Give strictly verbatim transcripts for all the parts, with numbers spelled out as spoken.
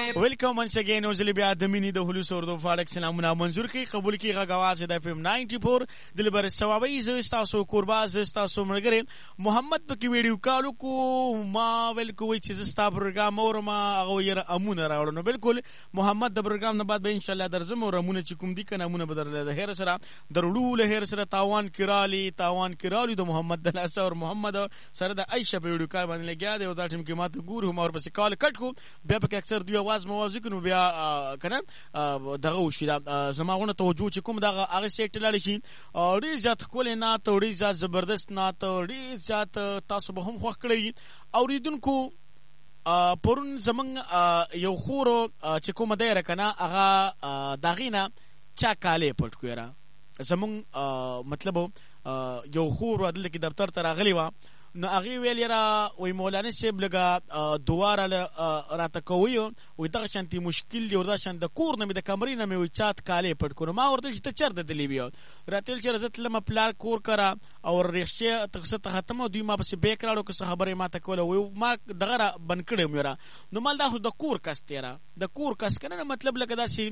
Welcome once again اوزلی بیا د مینی د هلوس اردو فارک سلامونه منظور کی قبول کی غواز د اف ام نائنٹی فور دلبر ثوابي زستا سو قربا زستا سو مرګره محمد پکې ویډیو کالو کو ما ول کوی چې زستا پروګرام اور ما هغه ير امونه راوړو نو بالکل محمد د پروګرام نه بعد به ان شاء الله درځم او امونه چې کوم دي کنه امونه بدل د هر سره درړو له هر سره تاوان کرالی تاوان کرالی د محمد د لاس او محمد سره د عائشه په ویډیو کال باندې لګیا دی او دا ټیم کې ماته ګور هم اور پس کال کټ کو بیا په اکثر دی आवाज موازی کنو بیا کنه دغه وشي زماغونه توجه چې کوم دغه هغه سیټ لاړ شي ډیر زیات کول نه ته ډیر زیات زبردست نه ته ډیر زیات تاسو به هم خوښ کړی اوریدونکو پرون زمنګ یو خورو چې کوم دایره کنه هغه داغینا چا کاله پټ کویرا زمون مطلب یو خورو عدل کې دفتر ته راغلی و نو هغه ویل را وای مولانا صاحب لګه دواره راته کوي وای دغه شانتي مشکل دی وردا شان د کور نه مې د کمرې نه مې وای چات کاله پټ کړو ما ورته چې ته چرته دلی بیا راتل چې رزت لم پلار کور کرا او ریښه تخصه ته ختمه دوی ما پس بیکراړو که خبره ما ته کوله وای ما دغه بن کړم یرا نو مال دا د کور کس تیرا د کور کس کنه مطلب لکه داسي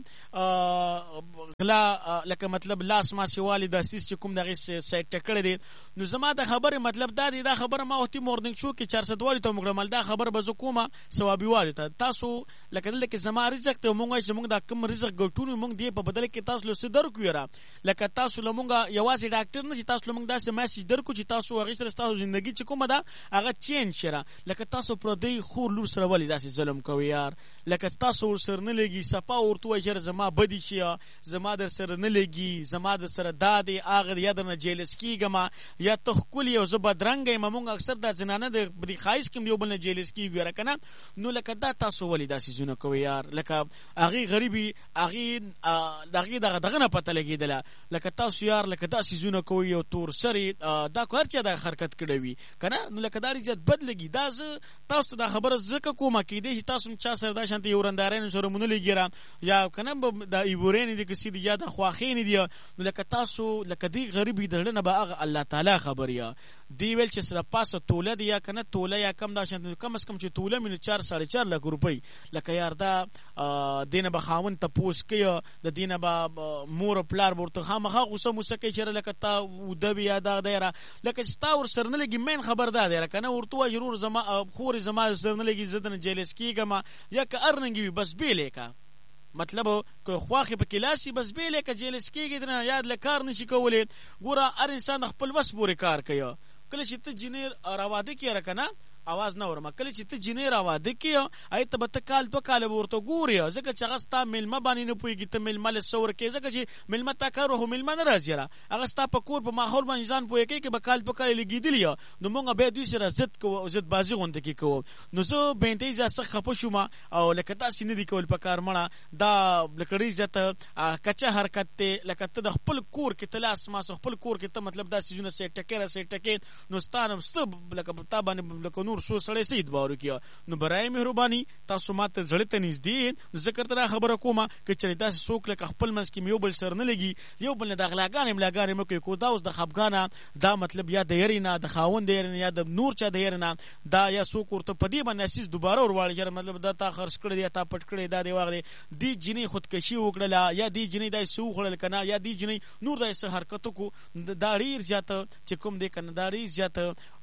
غلا لکه مطلب لاس ما سی والد اساس چې کوم دغه سایت ټکړه دي نو زما د خبره مطلب دا دی دا خبره ما وتی مورنینګ شو کې چهارصد والی ته موږ مال دا خبر به زکوما ثوابي والی ته تاسو لکه دلته کې زما رزق ته موږ چې موږ دا کم رزق ګټونو موږ دی په بدل کې تاسو له صدر کویرا لکه تاسو له موږ یوازې ډاکټر نه چې تاسو له موږ داسې میسج درکو چې تاسو هغه سره تاسو ژوندۍ چې کومه ده هغه چینج شره لکه تاسو پر دې خور لور سره ولی داسې ظلم کوي یار لکه تاسو سر نه لګي صفا ورته جر زما بدی شي زما در سر نه لګي زما در سره دادې اغه یا در نه جیلس کیګما یا تخکل یو زبدرنګ ما موږ اکثر د زنانه د بری خایس کوم یو بل نه جیلس کیږي را کنه نو لکه دا تاسو ولی داسې زونه کوي یار لکه اغه غریبي اغه دغه دغه دغه نه پته لګیدله لکه تاسو یار لکه داسې زونه کوي او تور سری دا کار چې دا حرکت کړی وي کنه نو لکه دا ریجت بد لګي دا ز تاسو دا خبره زکه کومه کې دي چې تاسو چا سره دا شانتي ورندارین سره مونږ لګیرا یا کنه دا ایورین دي کسي دي یا د خواخین دي نو لکه تاسو لکه دی غریبي دلنه به هغه الله تعالی خبریا دی ویل چې سره پاسه توله دی یا کنه توله یا کم دا شانتي کم اس کم چې توله مینه چار ساڑھے چار لک روپۍ لکه یار دا دینه به خاون ته پوس کيو د دینه به مور پلار ورته خامخا غوسه موسکه چیرې لکه تا ودبي یا دا دیره لکه ستا ور سر نه لګي مین خبر دا دی کنه ورته ضرور زما خور زما سر نه لګي زدن جیلس کیګما یا که ارنګي بس بیلې کا مطلب کو خواخه په کلاسي بس بیلې کا جیلس کیږي دنه یاد لکار نشي کولې ګوره هر انسان خپل وس پورې کار کوي کله چې ته جنیر راواده کیره کنه आवाज نه ورما کله چې ته جنې راواده کیو ایت به تکال تو کال ورته ګوري ځکه چې غستا ملما باندې نه پويږي ته ملما له سور کې ځکه چې ملما تا کارو هم ملما نه راځي را هغه ستا په کور په ماحول باندې ځان پوي کې به کال په کال لګیدلی نو مونږ به دوی سره زد کو زد بازی غونډه کې کو نو زه بنتي ځکه خپه شوم او لکه تاسو نه دی کول په کار مړه دا لکړی زته کچا حرکت ته لکه ته د خپل کور کې تلاس ما خپل کور کې ته مطلب دا سيزونه سي ټکر سي ټکې نو ستانم سب لکه تا باندې لکه سو سړی سید باور کیا نو برای مهرباني تاسو ماته زړه ته نږدې نو ذکر تر خبره کومه چې چری تاسو څوک لکه خپل منځ کې یو بل سر نه لګي یو بل نه د اغلاګانې ملاګانې مکه کو دا اوس د خپګانه دا مطلب یا د یرینا د خاوند یرینا یا د نور چا د یرینا دا یا څوک ورته پدی باندې اساس دوباره ورواړي مطلب دا تا خرڅ کړی یا تا پټ کړی دا دی واغلی دی جنې خودکشي وکړه یا دی جنې دای سو خړل کنه یا دی جنې نور دای سه حرکت کو دا ډیر زیات چې کوم دی کنه دا ډیر زیات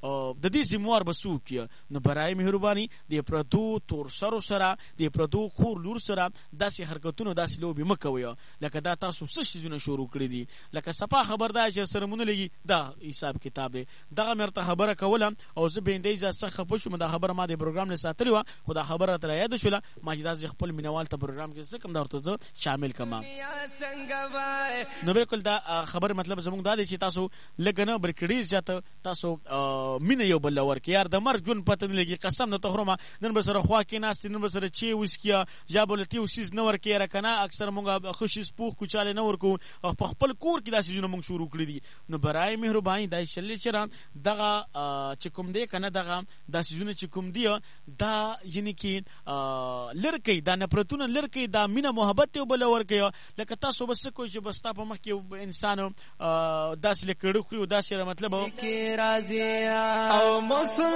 د دې زموار بسو کیا نو برای مهرباني د پردو تور سر سره د پردو خور لور سره داسې حرکتونه داسې لوبي مکوي لکه دا تاسو څه شیزونه شروع کړی دي لکه صفه خبردار چې سره مونږ لګي دا حساب کتاب دی دا مرته خبره کوله او زه بندې ځکه خپه شوم دا خبره ما د پروګرام نه ساتلی و خدا خبره تر یاد شوله ما چې خپل مینوال ته پروګرام کې څه کوم دا ورته شامل کما نو بالکل دا خبر مطلب زموږ دا دی چې تاسو لګنه برکړی ځته تاسو مینه یو بل ور کې یار د مرګ جون پته لګي قسم نه تخرمه نن بسره خوا کې ناست نن بسره چی وسکیا یا بلتی وسیز نور کې را کنه اکثر مونږه خوشی سپوخ کوچاله نور کو په خپل کور کې داسې جون مونږ شروع کړی دي نو برای مهرباني دای شلې چر دغه چې کوم دی کنه دغه داسې جون چې کوم دی دا یعنی کې لړکې دا نفرتونه لړکې دا مینه محبت یو بل ور کې لکه تاسو بس کوی چې بس تا په مخ کې انسان داسې لکړو خو داسې مطلب کې راضي او مسلمان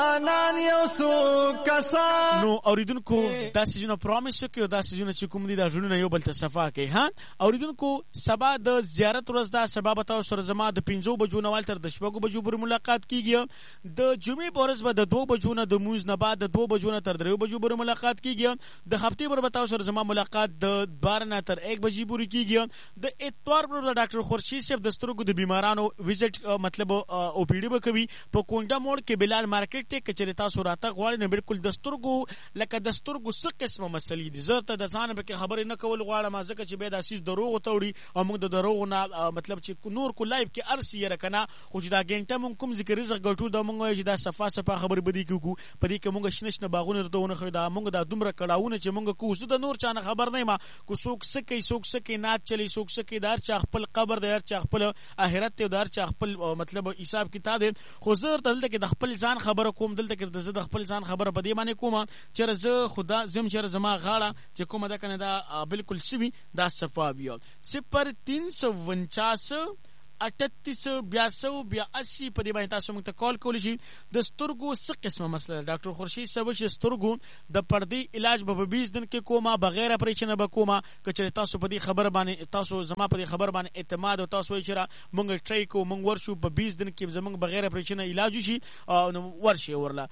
ځوانان یو څو کسان. نو اوریدونکو دا سيزونه پرومیس وکړو، دا سيزونه چې کوم دي دا ژوندونه یو بل ته صفا کوي. ها اوریدونکو سبا د زیارت ورځ دا، سبا به تاسو سره زما د پنځو بجو نه تر د شپږو بجو پورې ملاقات کیږي. د جمعې په ورځ به د دوه بجو نه د موز نه بعد د دوه بجو نه تر دریو بجو پورې ملاقات کیږي. د هفتې پر به تاسو سره زما ملاقات د بار نه تر یک بجې پورې کیږي. د اتوار پر د ډاکټر خورشید صاحب د سترګو د بیمارانو وزټ مطلب او پی ډی به کوي په کونډه موړ کې بلال مارکیټ ته کچې تاسو راته غواړئ نه بالکل د سترګو لکه د سترګو څه قسمه مسلې دي. زه ته د ځان به کې خبرې نه کول غواړم ځکه چې به د اساس دروغ توړي او موږ د دروغ نه مطلب چې نور کو لایف کې ارسي رکنه خو چې دا ګنټه موږ کوم ذکر رزق ګټو دا موږ چې دا صفه صفه خبرې بدی کیو په دې کې موږ شنش نه باغونه رته ونه خو دا موږ دا دومره کړهونه چې موږ کو زه د نور چانه خبر نه ما کو څوک سکه څوک سکه نات چلی څوک سکه دار چا خپل قبر دار چا خپل اخرت ته دار چا خپل مطلب حساب کتاب خو زه دلته کې د خپل ځان خبره کوم، دلته کې د خپل ځان خبره په دې باندې کوم چې زه خدا زم چې زما غاړه چې کومه ده کنه دا بالکل سوي دا صفا بیا صفر تین سو ونچاس اٹھتیس بیاسو بیا اسی په دې باندې تاسو موږ ته کال کولی شي. د سترګو څه قسمه مسله ډاکټر خورشید صاحب چې سترګو د پردې علاج به بیس دن کې کومه بغیر اپریشن به کومه کچې تاسو په دې خبر باندې تاسو زما په دې خبر باندې اعتماد او تاسو یې چیرې موږ ټرای کو موږ ورشو په بیس دن کې زموږ بغیر اپریشن علاج شي نو ورشي ورلا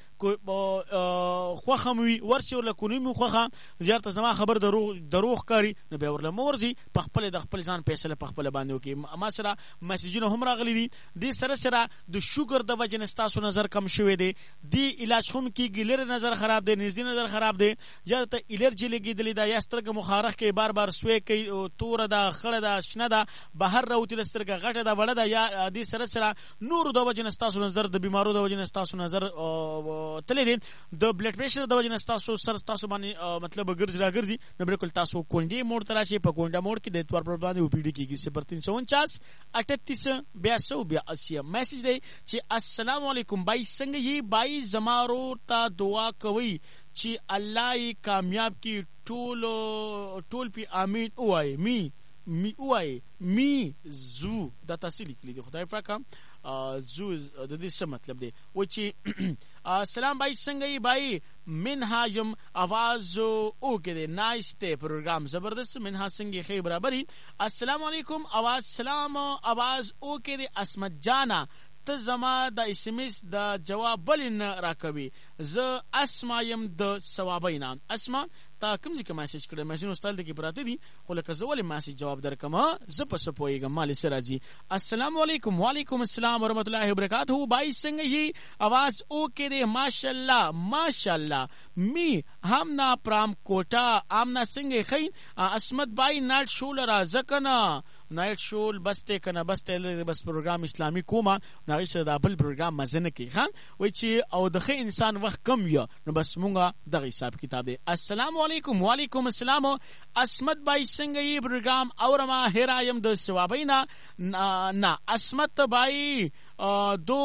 خو خموي ورشي ورلا کونی مو خوخه زیات زما خبر دروغ دروغ کاری نو به ورلا مورزي په خپل د خپل ځان فیصله په خپل باندې وکي. ما سره مسیجونه هم راغلي دي د سره سره د شوګر د وجه نستاسو نظر کم شوی دی دی علاج خون کې ګلر نظر خراب دی نږدې نظر خراب دی جاته الرجی لګیدلې دا یا سترګه مخارخ کې بار بار سوي کوي تور دا خړه دا شنه دا بهر راوتی سترګه غټه دا وړه دا یا د سره سره نور د وجه نستاسو نظر د بیمارو د وجه نستاسو نظر تللی دی د بلډ پريشر د وجه نستاسو سر تاسو باندې مطلب ګرځ را ګرځي نو بالکل تاسو کونډي موړ تراشي په کونډه موړ کې د اتوار پر باندې او پی ډی کېږي صفر تین سو انچاس اٹھتیس بیاسو بیا اسی میسج دی چې السلام علیکم بای څنګه یې بای زمارو ته دعا کوي چې الله یې کامیاب کی ټول ټول پی امین وای می می وای می زو دا تاسو لیکلی دی خدای پاک زو د دې څه مطلب دی و چې سلام بای څنګه یې بای منهاجم आवाज او کې نایس ته پروګرام زبردست منها څنګه خیر برابرۍ السلام علیکم आवाज سلام आवाज او کې اسمت جانا ته زما د اس ام اس د جواب بلن راکوي ز اسما يم د ثوابینا اسما تا کوم ځکه میسج کړم میسج استاد کې پراته دي خو لکه زه ولې میسج جواب درکم ز په سپويګم مال سراجي السلام علیکم وعلیکم السلام ورحمت الله وبرکاتہ بای څنګه یې आवाज او کې ماشاءالله ماشاءالله می هم نا پرام کوټا امنا څنګه خین اسمت بای ناټ شول را زکنه نایټ شول بس ته کنه بس ته بس پروګرام اسلامي کومه نغې سره د بل پروګرام مزنه کوي خان وای چې او د خې انسان وخت کم یا نو بس مونږه دغه حساب کتاب دی. السلام علیکم وعلیکم السلام اسمت بای څنګه یې پروګرام اورما هرایم د ثوابینا نه اسمت بای دو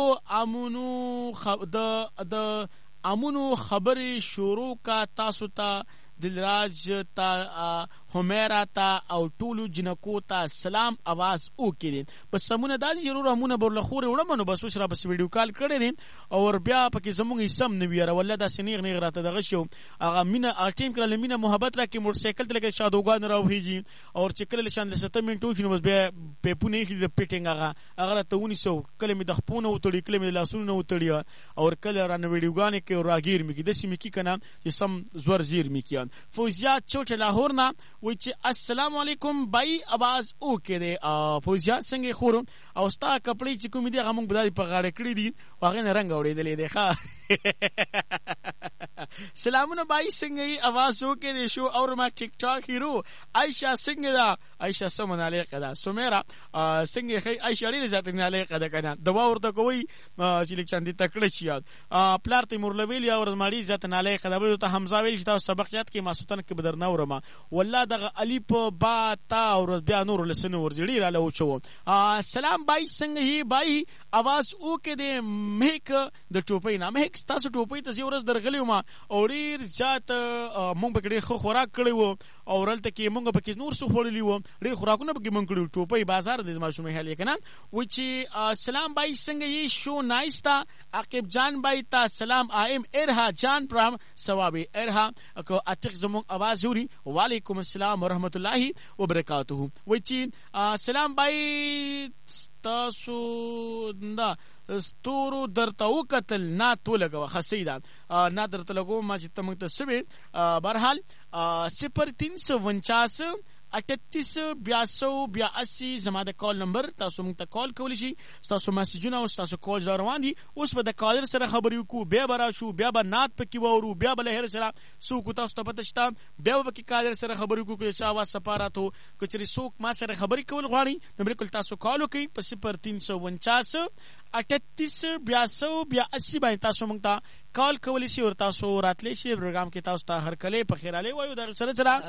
امونو د د امونو خبرې شروع کا تاسو ته دلراج تا همیرا تا او ټولو جنکو تا سلام आवाज او کړي پس سمونه دالي ضرور همونه برلخوري وړم نو بس وسره بس ویډیو کال کړی دي او بیا پکې زموږ سم نه ویره ولا دا سنیغ نه غراته دغه شو هغه مینا ټیم کړه لمینه محبت را کې موټر سایکل تلګه شادوګان راوږي او چې کله لشان لسته منټو شنو بس بیا پیپونه کې د پیټینګ هغه هغه ته ونی سو کله می د خپونه وتړي کله می لاسونه وتړي او کله را نو ویډیوګان کې راګیر می کې د سیمه کې کنه چې سم زور زیر می کې فوزیا چوټ لاهور نه وای چې السلام علیکم بای आवाज او کې فوزیا څنګه خورم او ستا کپړې چې کوم دي هغه موږ بدای په غاړه کړی دي واغې نه رنگ اورېدلې دی ښا سلامونه بای څنګه आवाज او کې شو اور ما ټیک ټاک هیرو عائشہ څنګه دا عائشہ سمون علیکه دا سمیرا څنګه خی عائشہ لري ذات نه علیکه دا کنه دوا ورته کوي چې لیک چاندي تکړه شي پلار تیمور لویل یا ورزماړي ذات نه علیکه دا به ته حمزه ویل چې تاسو سبق یاد کې ماسوتن کې بدر نه ورما والله دغه الف با تا او بیا نور لسنه ورجړي را لو چو سلام بای څنګه هی بای आवाज او کې د مهک د ټوپې نه مهک تاسو ټوپۍ ته یو ورځ درغلی وم او ډېر زیات موږ پکې ډېر ښه خوراک کړی و او هلته کې موږ پکې نور څه خوړلي وو ډېر خوراکونه پکې موږ کړي وو ټوپۍ بازار دی ماشومې حال یې که نه وایي چې سلام بای څنګه یې شو نایسته عاقب جان بای ته سلام آیم ارها جان پرام ثوابې ارها که اتق زموږ اواز اوري وعلیکم السلام ورحمت الله وبرکاته وایي چې سلام بای تاسو دا ستورو درته وکتل نعت ولګوه ښه صحیح ده نعت درته لګوم ما چې ته موږ ته څه بهرحال صفر تین سو ونچاس اٹتیس بیاسو بیا اسی زما د کال نمبر تاسو موږ ته کال کولی شي ستاسو میسجونه او ستاسو کال روان دي اوس به د کالر سره خبرې وکړو بیا به راشو بیا به نعت پکې واورو بیا به له هر سره څوک تاسو ته پته شته بیا به پکې کالر سره خبرې وکړو که چا اواز سپاراتو که چېرې څوک ما سره خبرې کول غواړي نو بلکل تاسو کال وکړئ په صفر تین سو ونچاس اٹتیس بیاسو بیا اسی باندې تاسو موږ ته کال کولی شي او تاسو راتلی شي پروګرام کې تاسو ته هر کله په خیر علي وایو د سره سره